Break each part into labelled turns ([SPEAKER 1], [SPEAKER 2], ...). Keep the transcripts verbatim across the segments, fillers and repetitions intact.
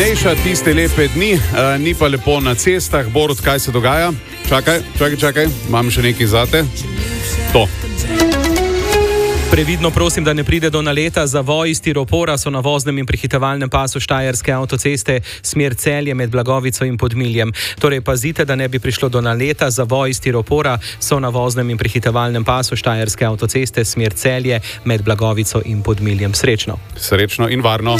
[SPEAKER 1] toplejša tiste lepe dni, uh, ni pa lepo na cestah. Borut, kaj se dogaja? Čakaj, čakaj, čakaj, imam še nekaj zate. To.
[SPEAKER 2] Previdno prosim, da ne pride do naleta. Zavoji stiropora so na voznem in prehitevalnem pasu Štajerske avtoceste smer Celje med Blagovico in Podmiljem. Torej pazite, da ne bi prišlo do naleta. Zavoji stiropora so na voznem in prehitevalnem pasu Štajerske avtoceste smer Celje med Blagovico in Podmiljem. Srečno.
[SPEAKER 1] Srečno in varno.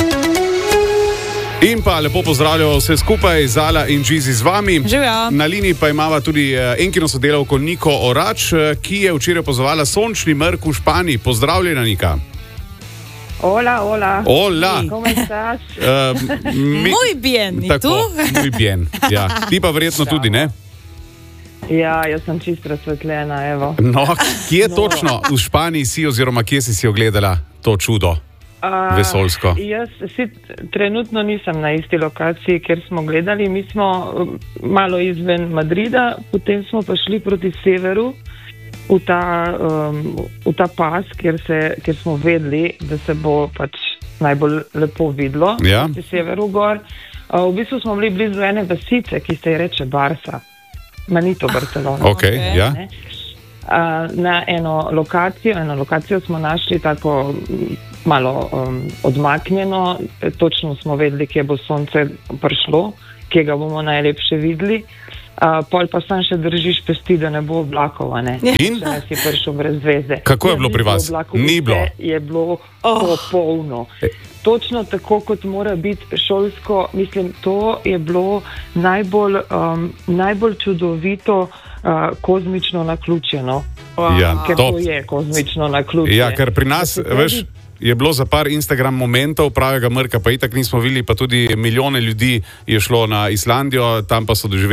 [SPEAKER 1] In pa lepo pozdravljamo vse skupaj, Zala in Džizi z vami.
[SPEAKER 3] Živjo.
[SPEAKER 1] Na liniji pa imava tudi Enkino sodelavko Niko Orač, ki je včeraj opazovala sončni mrk v Španiji. Pozdravljena, Nika.
[SPEAKER 4] Hola, hola.
[SPEAKER 1] Hola.
[SPEAKER 4] ¿Cómo estás?
[SPEAKER 1] Uh, mi...
[SPEAKER 3] Muy bien,
[SPEAKER 1] Tako,
[SPEAKER 3] tu?
[SPEAKER 1] Muy bien, ja. Ti pa verjetno tudi, ne?
[SPEAKER 4] Ja, jaz sem čisto razsvetljena, evo.
[SPEAKER 1] No, kje točno v Španiji si oziroma kje si si ogledala to čudo?
[SPEAKER 4] Uh,
[SPEAKER 1] Vesoljsko.
[SPEAKER 4] Jaz si trenutno nisem na isti lokaciji, kjer smo gledali. Mi smo malo izven Madrida, potem smo pa šli proti severu v ta, um, v ta pas, kjer, se, kjer smo vedeli, da se bo pač najbolj lepo videlo.
[SPEAKER 1] Ja.
[SPEAKER 4] Proti severu gor. Uh, v bistvu smo bili blizu ene vasice, ki se ji reče Barca. Ma ni to Barcelona.
[SPEAKER 1] Ok, ja.
[SPEAKER 4] Ne? Uh, na eno lokacijo, eno lokacijo smo našli tako malo um, odmaknjeno, točno smo vedeli, kje bo sonce prišlo, kje ga bomo najlepše videli. Uh, pol pa sam še držiš pesti, da ne bo oblakov, ne?
[SPEAKER 1] In?
[SPEAKER 4] Če si prišel brez veze.
[SPEAKER 1] Kako je bilo pri vas? Ni bilo.
[SPEAKER 4] Je bilo popolno. Točno tako, kot mora biti šolsko, mislim, to je bilo najbolj, um, najbolj čudovito uh, kozmično naključje, no?
[SPEAKER 1] Ja,
[SPEAKER 4] ker
[SPEAKER 1] top.
[SPEAKER 4] to je kozmično naključje.
[SPEAKER 1] Ja, ker pri nas, veš, je bilo za par Instagram momentov pravega mrka, pa itak nismo videli, pa tudi milijone ljudi je šlo na Islandijo, tam pa so doživeli